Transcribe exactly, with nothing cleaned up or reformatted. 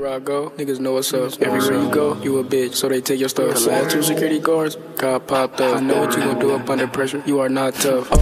Everywhere I go, niggas know what's up. Everywhere you go, you a bitch, so they take your stuff. Saw two security guards, got popped up. I know what you gon' do up under pressure. You are not tough.